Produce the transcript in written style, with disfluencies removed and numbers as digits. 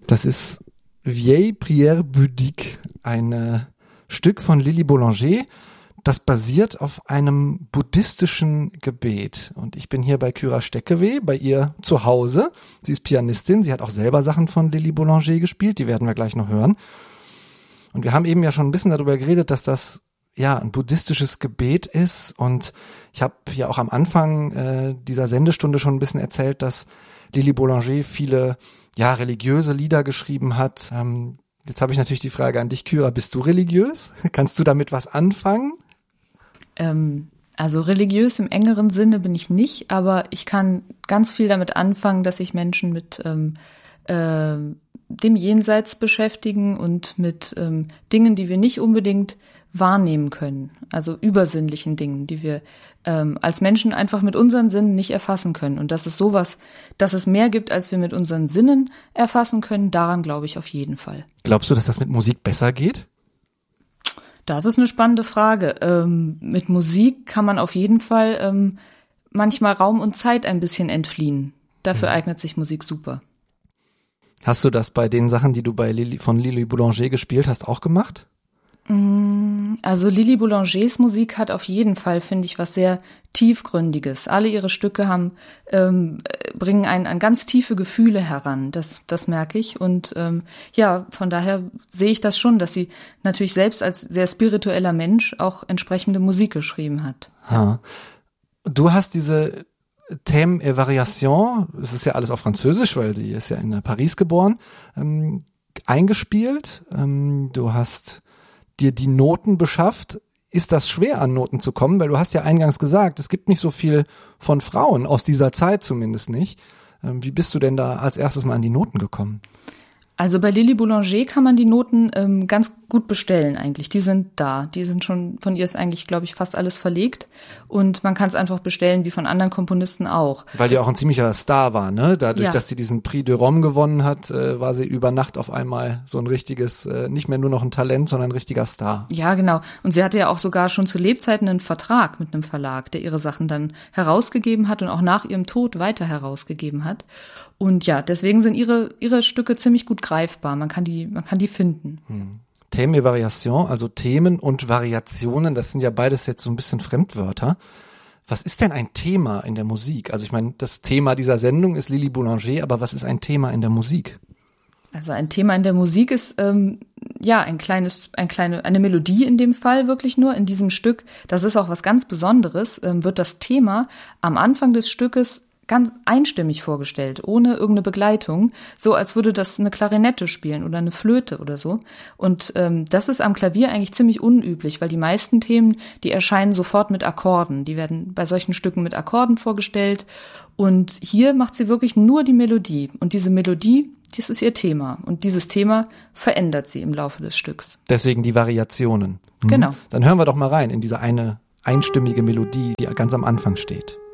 Das ist Vieille Prière bouddhique, ein Stück von Lily Boulanger. Das basiert auf einem buddhistischen Gebet. Und ich bin hier bei Kyra Steckeweh, bei ihr zu Hause. Sie ist Pianistin, sie hat auch selber Sachen von Lily Boulanger gespielt, die werden wir gleich noch hören. Und wir haben eben ja schon ein bisschen darüber geredet, dass das ja ein buddhistisches Gebet ist. Und ich habe ja auch am Anfang dieser Sendestunde schon ein bisschen erzählt, dass Lily Boulanger viele religiöse Lieder geschrieben hat. Jetzt habe ich natürlich die Frage an dich, Kyra, bist du religiös? Kannst du damit was anfangen? Also religiös im engeren Sinne bin ich nicht, aber ich kann ganz viel damit anfangen, dass sich Menschen mit dem Jenseits beschäftigen und mit Dingen, die wir nicht unbedingt wahrnehmen können, also übersinnlichen Dingen, die wir als Menschen einfach mit unseren Sinnen nicht erfassen können. Und das ist sowas, dass es mehr gibt, als wir mit unseren Sinnen erfassen können, daran glaube ich auf jeden Fall. Glaubst du, dass das mit Musik besser geht? Das ist eine spannende Frage. Mit Musik kann man auf jeden Fall manchmal Raum und Zeit ein bisschen entfliehen. Dafür eignet sich Musik super. Hast du das bei den Sachen, die du von Lily Boulanger gespielt hast, auch gemacht? Also Lily Boulangers Musik hat auf jeden Fall, finde ich, was sehr Tiefgründiges. Alle ihre Stücke bringen einen an ganz tiefe Gefühle heran. Das merke ich. Und von daher sehe ich das schon, dass sie natürlich selbst als sehr spiritueller Mensch auch entsprechende Musik geschrieben hat. Ha. Du hast diese Thème et Variation, es ist ja alles auf Französisch, weil sie ist ja in Paris geboren, eingespielt. Du hast dir die Noten beschafft. Ist das schwer, an Noten zu kommen? Weil du hast ja eingangs gesagt, es gibt nicht so viel von Frauen, aus dieser Zeit zumindest nicht. Wie bist du denn da als erstes mal an die Noten gekommen? Also bei Lily Boulanger kann man die Noten ganz gut bestellen eigentlich. Die sind da. Die sind schon, von ihr ist eigentlich, glaube ich, fast alles verlegt. Und man kann es einfach bestellen, wie von anderen Komponisten auch. Weil die auch ein ziemlicher Star war, ne? Dadurch, dass sie diesen Prix de Rome gewonnen hat, war sie über Nacht auf einmal so ein richtiges, nicht mehr nur noch ein Talent, sondern ein richtiger Star. Ja, genau. Und sie hatte ja auch sogar schon zu Lebzeiten einen Vertrag mit einem Verlag, der ihre Sachen dann herausgegeben hat und auch nach ihrem Tod weiter herausgegeben hat. Und ja, deswegen sind ihre Stücke ziemlich gut greifbar. Man kann die finden. Thème et Variation, also Themen und Variationen, das sind ja beides jetzt so ein bisschen Fremdwörter. Was ist denn ein Thema in der Musik? Also ich meine, das Thema dieser Sendung ist Lily Boulanger, aber was ist ein Thema in der Musik? Also ein Thema in der Musik ist eine Melodie in dem Fall wirklich nur in diesem Stück. Das ist auch was ganz Besonderes. Wird das Thema am Anfang des Stückes ganz einstimmig vorgestellt, ohne irgendeine Begleitung, so als würde das eine Klarinette spielen oder eine Flöte oder so. Und das ist am Klavier eigentlich ziemlich unüblich, weil die meisten Themen, die erscheinen sofort mit Akkorden. Die werden bei solchen Stücken mit Akkorden vorgestellt. Und hier macht sie wirklich nur die Melodie. Und diese Melodie, das ist ihr Thema. Und dieses Thema verändert sie im Laufe des Stücks. Deswegen die Variationen. Genau. Dann hören wir doch mal rein in diese eine einstimmige Melodie, die ganz am Anfang steht.